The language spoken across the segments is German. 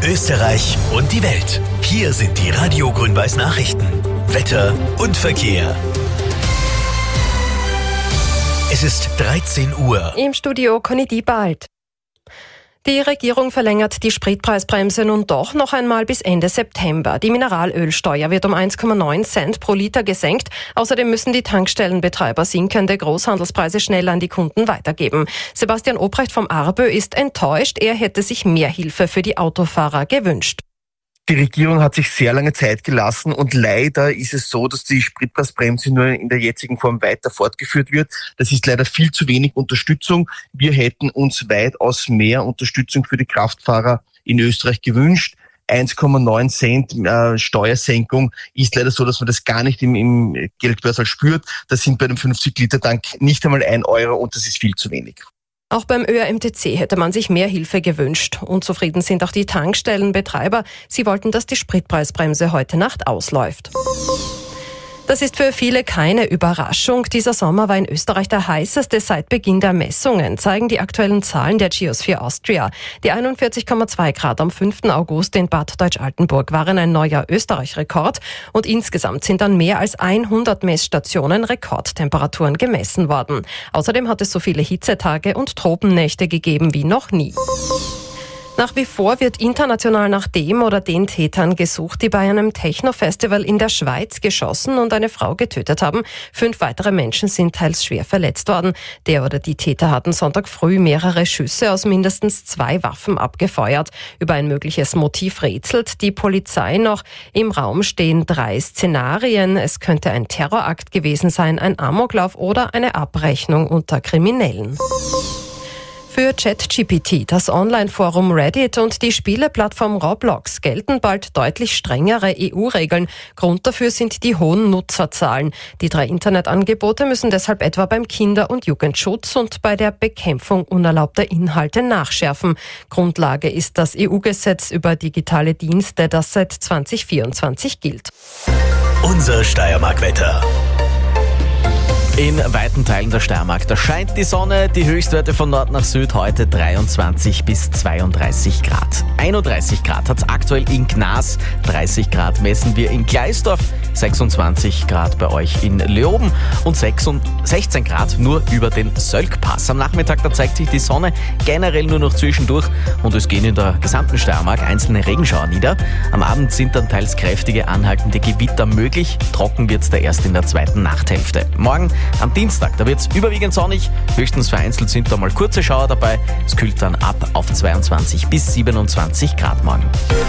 Österreich und die Welt. Hier sind die Radio Grün-Weiß Nachrichten. Wetter und Verkehr. Es ist 13 Uhr. Im Studio Conny Diebald. Die Regierung verlängert die Spritpreisbremse nun doch noch einmal bis Ende September. Die Mineralölsteuer wird um 1,9 Cent pro Liter gesenkt. Außerdem müssen die Tankstellenbetreiber sinkende Großhandelspreise schnell an die Kunden weitergeben. Sebastian Obrecht vom ARBÖ ist enttäuscht. Er hätte sich mehr Hilfe für die Autofahrer gewünscht. Die Regierung hat sich sehr lange Zeit gelassen und leider ist es so, dass die Spritpreisbremse nur in der jetzigen Form weiter fortgeführt wird. Das ist leider viel zu wenig Unterstützung. Wir hätten uns weitaus mehr Unterstützung für die Kraftfahrer in Österreich gewünscht. 1,9 Cent Steuersenkung ist leider so, dass man das gar nicht im Geldbörsel spürt. Das sind bei einem 50-Liter-Tank nicht einmal 1 Euro und das ist viel zu wenig. Auch beim ÖRMTC hätte man sich mehr Hilfe gewünscht. Unzufrieden sind auch die Tankstellenbetreiber. Sie wollten, dass die Spritpreisbremse heute Nacht ausläuft. Das ist für viele keine Überraschung. Dieser Sommer war in Österreich der heißeste seit Beginn der Messungen, zeigen die aktuellen Zahlen der Geosphere Austria. Die 41,2 Grad am 5. August in Bad Deutsch-Altenburg waren ein neuer Österreich-Rekord und insgesamt sind an mehr als 100 Messstationen Rekordtemperaturen gemessen worden. Außerdem hat es so viele Hitzetage und Tropennächte gegeben wie noch nie. Nach wie vor wird international nach dem oder den Tätern gesucht, die bei einem Techno-Festival in der Schweiz geschossen und eine Frau getötet haben. 5 weitere Menschen sind teils schwer verletzt worden. Der oder die Täter hatten Sonntag früh mehrere Schüsse aus mindestens 2 Waffen abgefeuert. Über ein mögliches Motiv rätselt die Polizei noch. Im Raum stehen 3 Szenarien. Es könnte ein Terrorakt gewesen sein, ein Amoklauf oder eine Abrechnung unter Kriminellen. Für ChatGPT, das Online-Forum Reddit und die Spieleplattform Roblox gelten bald deutlich strengere EU-Regeln. Grund dafür sind die hohen Nutzerzahlen. Die 3 Internetangebote müssen deshalb etwa beim Kinder- und Jugendschutz und bei der Bekämpfung unerlaubter Inhalte nachschärfen. Grundlage ist das EU-Gesetz über digitale Dienste, das seit 2024 gilt. Unser Steiermark-Wetter. In weiten Teilen der Steiermark, da scheint die Sonne, die Höchstwerte von Nord nach Süd heute 23 bis 32 Grad. 31 Grad hat's aktuell in Gnas, 30 Grad messen wir in Gleisdorf, 26 Grad bei euch in Leoben und 16 Grad nur über den Sölkpass. Am Nachmittag, da zeigt sich die Sonne generell nur noch zwischendurch und es gehen in der gesamten Steiermark einzelne Regenschauer nieder. Am Abend sind dann teils kräftige anhaltende Gewitter möglich, trocken wird's da erst in der zweiten Nachthälfte. Morgen am Dienstag, da wird's überwiegend sonnig, höchstens vereinzelt sind da mal kurze Schauer dabei. Es kühlt dann ab auf 22 bis 27 Grad morgen.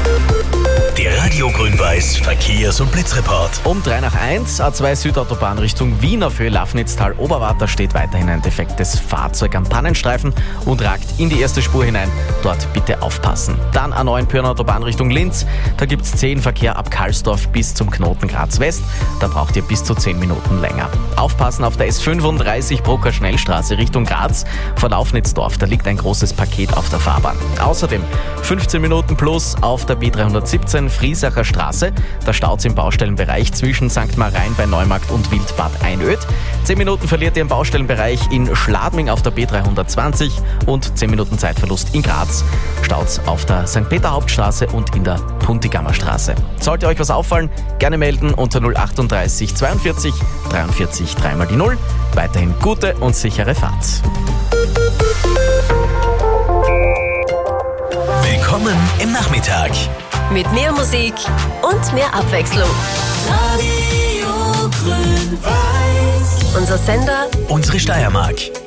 Der Radio Grün-Weiß Verkehrs- und Blitzreport. Um 3 nach 1, A2 Südautobahn Richtung Wien auf Höhe Lafnitztal-Oberwart, da steht weiterhin ein defektes Fahrzeug am Pannenstreifen und ragt in die erste Spur hinein. Dort bitte aufpassen. Dann A9 Pyrnautobahn Richtung Linz, da gibt's 10 Verkehr ab Karlsdorf bis zum Knoten Graz West. Da braucht ihr bis zu 10 Minuten länger. Aufpassen auf der S35 Brucker Schnellstraße Richtung Graz vor Laufnitzdorf. Da liegt ein großes Paket auf der Fahrbahn. Außerdem 15 Minuten plus auf der B317 Friesacher Straße. Da staut's im Baustellenbereich zwischen St. Marien bei Neumarkt und Wildbad Einöd. 10 Minuten verliert ihr im Baustellenbereich in Schladming auf der B320 und 10 Minuten Zeitverlust in Graz. Staut's auf der St. Peter Hauptstraße und in der Puntigammer Straße. Sollte euch was auffallen, gerne melden unter 038 42 43 3 mal die 0. Weiterhin gute und sichere Fahrt. Willkommen im Nachmittag. Mit mehr Musik und mehr Abwechslung. Radio Grün-Weiß. Unser Sender, Unsere Steiermark.